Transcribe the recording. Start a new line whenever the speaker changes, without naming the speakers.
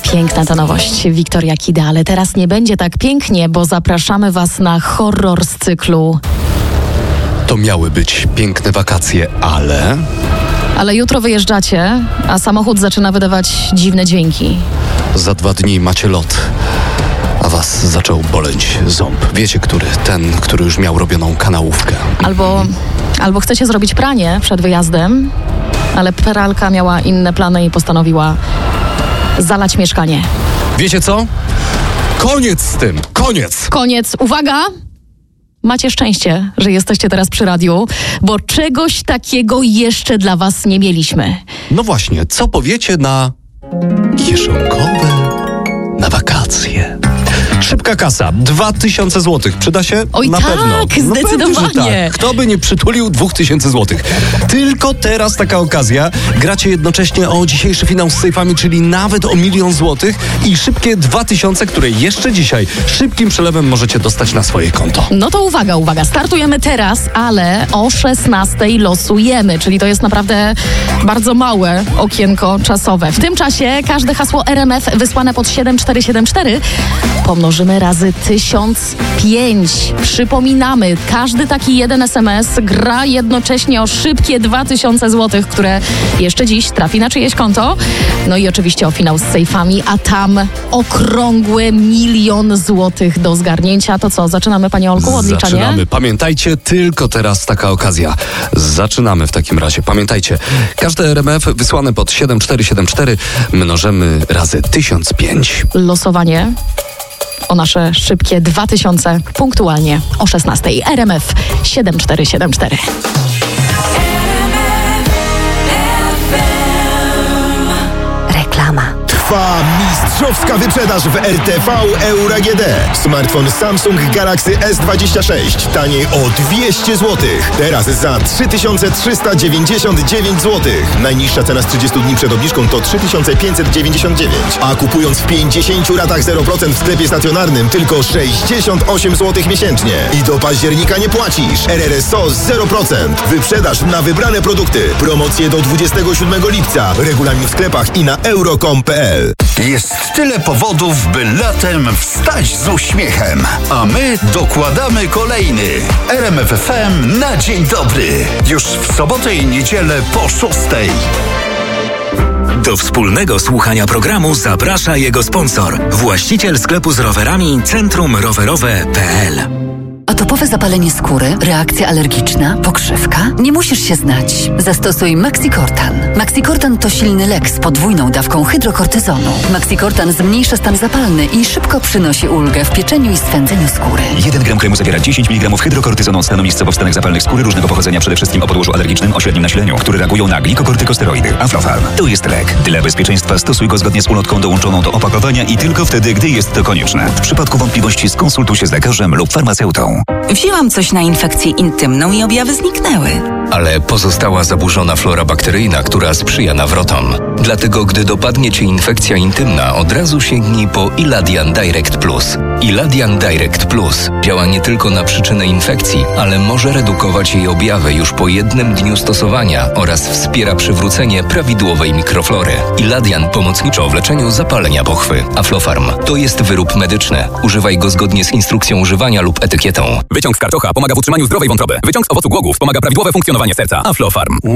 Piękna ta nowość, Wiktoria Kida, ale teraz nie będzie tak pięknie, bo zapraszamy Was na horror z cyklu.
To miały być piękne wakacje,
Ale jutro wyjeżdżacie, a samochód zaczyna wydawać dziwne dźwięki.
Za 2 dni macie lot, a was zaczął boleć ząb. Wiecie, który? Ten, który już miał robioną kanałówkę.
Albo chcecie zrobić pranie przed wyjazdem, ale pralka miała inne plany i postanowiła zalać mieszkanie.
Wiecie co? Koniec z tym!
Koniec. Uwaga! Macie szczęście, że jesteście teraz przy radiu, bo czegoś takiego jeszcze dla Was nie mieliśmy.
No właśnie, co powiecie na kieszonkowe na wakacje? Szybka kasa, 2000 zł. Przyda się?
Oj,
na
tak,
pewno.
zdecydowanie.
No pewnie, że tak. Kto by nie przytulił 2000 zł? Tylko teraz taka okazja. Gracie jednocześnie o dzisiejszy finał z sejfami, czyli nawet o 1 000 000 złotych i szybkie 2000, które jeszcze dzisiaj szybkim przelewem możecie dostać na swoje konto.
No to uwaga, startujemy teraz, ale o 16 losujemy, czyli to jest naprawdę bardzo małe okienko czasowe. W tym czasie każde hasło RMF wysłane pod 7474 pomnożymy razy 1005. Przypominamy, każdy taki jeden SMS gra jednocześnie o szybkie 2000 zł, które jeszcze dziś trafi na czyjeś konto. No i oczywiście o finał z sejfami, a tam okrągły 1 000 000 złotych do zgarnięcia. To co, zaczynamy, Panie Olku, odliczanie?
Zaczynamy. Pamiętajcie, tylko teraz taka okazja. Zaczynamy w takim razie. Pamiętajcie, każde RMF wysłane pod 7474 mnożymy razy 1005.
Losowanie o nasze szybkie 2000 punktualnie o 16. RMF 7474. Reklama.
Trwa mistrzowska wyprzedaż w RTV Euro AGD. Smartfon Samsung Galaxy S26 taniej o 200 zł. Teraz za 3399 zł. Najniższa cena z 30 dni przed obniżką to 3599. A kupując w 50 ratach 0% w sklepie stacjonarnym tylko 68 zł miesięcznie. I do października nie płacisz. RRSO 0%. Wyprzedaż na wybrane produkty. Promocje do 27 lipca. Regulamin w sklepach i na euro.com.pl.
Jest tyle powodów, by latem wstać z uśmiechem. A my dokładamy kolejny. RMF FM na dzień dobry. Już w sobotę i niedzielę po 6.
Do wspólnego słuchania programu zaprasza jego sponsor. Właściciel sklepu z rowerami centrumrowerowe.pl.
Atopowe zapalenie skóry, reakcja alergiczna, pokrzywka? Nie musisz się znać. Zastosuj Maxicortan. Maxicortan to silny lek z podwójną dawką hydrokortyzonu. Maxicortan zmniejsza stan zapalny i szybko przynosi ulgę w pieczeniu i swędzeniu skóry.
1 gram kremu zawiera 10 mg hydrokortyzonu od stanu miejscowo w stanach zapalnych skóry różnego pochodzenia, przede wszystkim o podłożu alergicznym o średnim nasileniu, które reagują na glikokortykosteroidy. Aflofarm. To jest lek. Dla bezpieczeństwa stosuj go zgodnie z ulotką dołączoną do opakowania i tylko wtedy, gdy jest to konieczne. W przypadku wątpliwości skonsultuj się z lekarzem lub farmaceutą.
Wzięłam coś na infekcję intymną i objawy zniknęły.
Ale pozostała zaburzona flora bakteryjna, która sprzyja nawrotom. Dlatego, gdy dopadnie Cię infekcja intymna, od razu sięgnij po Iladian Direct Plus. Iladian Direct Plus działa nie tylko na przyczynę infekcji, ale może redukować jej objawy już po 1 dniu stosowania oraz wspiera przywrócenie prawidłowej mikroflory. Iladian pomocniczo w leczeniu zapalenia pochwy. Aflofarm to jest wyrób medyczny. Używaj go zgodnie z instrukcją używania lub etykietą.
Wyciąg z karczocha pomaga w utrzymaniu zdrowej wątroby. Wyciąg z owocu głogów pomaga prawidłowe funkcjonowanie serca. Aflofarm.